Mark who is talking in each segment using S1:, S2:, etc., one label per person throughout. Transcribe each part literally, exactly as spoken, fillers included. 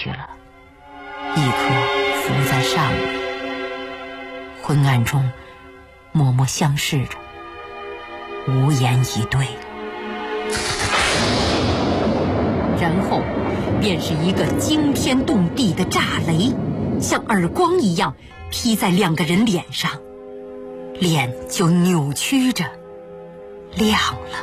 S1: 去了，一颗浮在上面。昏暗中默默相视着，无言以对。然后便是一个惊天动地的炸雷，像耳光一样劈在两个人脸上，脸就扭曲着亮了。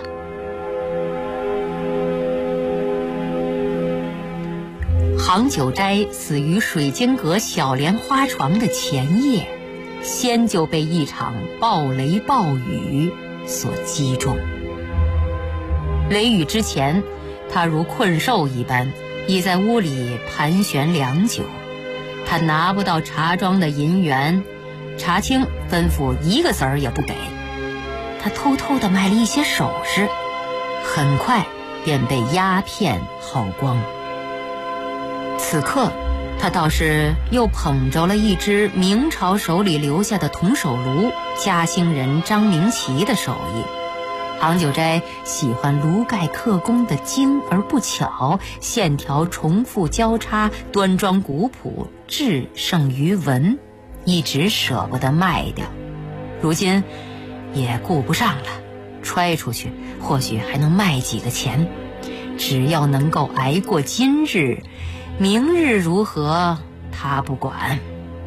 S1: 杭九斋死于水晶阁小莲花床的前夜，先就被一场暴雷暴雨所击中。雷雨之前，他如困兽一般已在屋里盘旋良久。他拿不到茶庄的银元，茶清吩咐一个子儿也不给。他偷偷地买了一些首饰，很快便被鸦片耗光。此刻他倒是又捧着了一只明朝手里留下的铜手炉，嘉兴人张明奇的手艺。杭九斋喜欢炉盖刻工的精而不巧，线条重复交叉，端庄古朴，质胜于文，一直舍不得卖掉。如今也顾不上了，揣出去或许还能卖几个钱，只要能够挨过今日，明日如何他不管。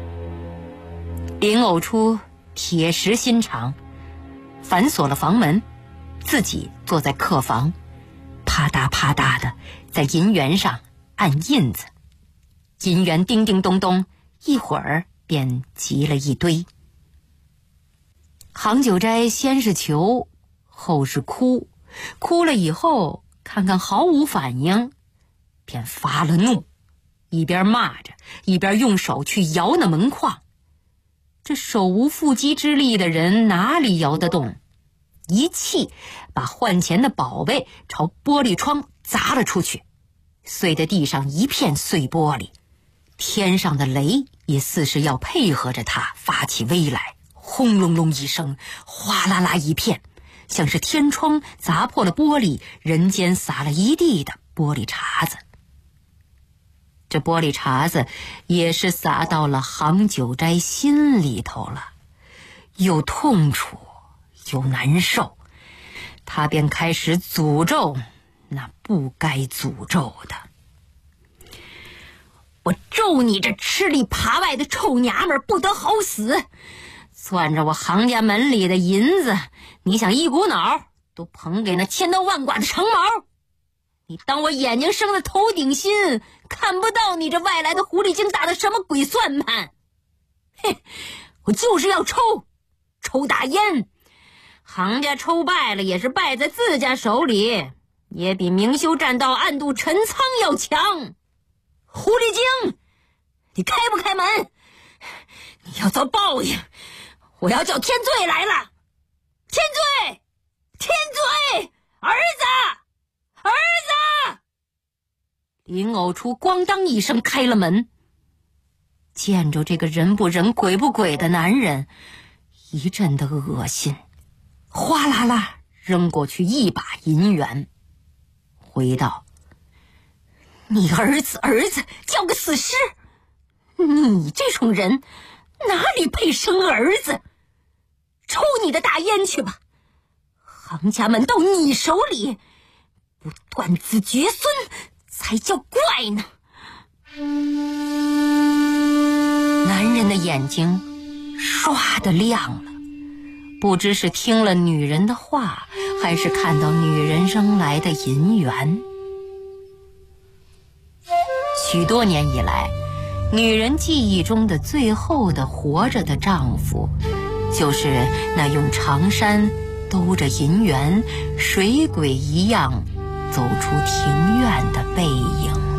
S1: 林偶初铁石心肠，反锁了房门，自己坐在客房，啪嗒啪嗒的在银元上按印子，银元叮叮咚咚，一会儿便集了一堆。杭九斋先是求，后是哭，哭了以后看看毫无反应，便发了怒，一边骂着，一边用手去摇那门框。这手无缚鸡之力的人哪里摇得动？一气把换钱的宝贝朝玻璃窗砸了出去，碎得地上一片碎玻璃。天上的雷也似是要配合着他发起威来，轰隆隆一声，哗啦啦一片，像是天窗砸破了玻璃，人间洒了一地的玻璃碴子。这玻璃碴子也是洒到了杭九斋心里头了，又痛楚又难受，他便开始诅咒那不该诅咒的。我咒你这吃里扒外的臭娘们不得好死，攥着我杭家门里的银子，你想一股脑都捧给那千刀万剐的长毛？你当我眼睛生的头顶心，看不到你这外来的狐狸精打的什么鬼算盘？嘿，我就是要抽抽大烟，杭家抽败了也是败在自家手里，也比明修栈道暗度陈仓要强。狐狸精，你开不开门？你要遭报应，我要叫天罪来了！天罪，天罪，儿子，儿子！林偶初咣当一声开了门，见着这个人不人鬼不鬼的男人，一阵的恶心，哗啦啦扔过去一把银元，回道：你儿子儿子叫个死尸，你这种人哪里配生儿子？抽你的大烟去吧，杭家门到你手里，不断子绝孙才叫怪呢。男人的眼睛唰的亮了，不知是听了女人的话，还是看到女人扔来的银元。许多年以来，女人记忆中的最后的活着的丈夫，就是那用长衫兜着银元，水鬼一样走出庭院的背影。